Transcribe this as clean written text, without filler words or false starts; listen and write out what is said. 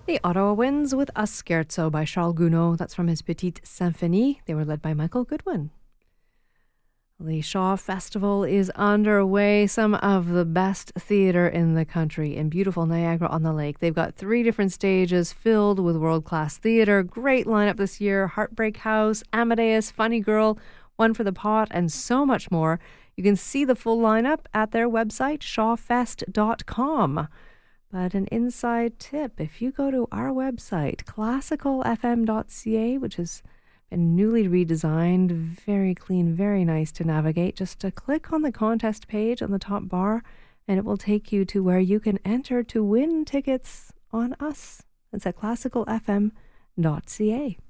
The Ottawa Winds with A Scherzo by Charles Gounod. That's from his Petite Symphonie. They were led by Michael Goodwin. The Shaw Festival is underway. Some of the best theatre in the country in beautiful Niagara-on-the-Lake. They've got 3 different stages filled with world-class theatre. Great lineup this year. Heartbreak House, Amadeus, Funny Girl, One for the Pot, and so much more. You can see the full lineup at their website, shawfest.com. But an inside tip, if you go to our website, classicalfm.ca, which has been newly redesigned, very clean, very nice to navigate, just to click on the contest page on the top bar, and it will take you to where you can enter to win tickets on us. It's at classicalfm.ca.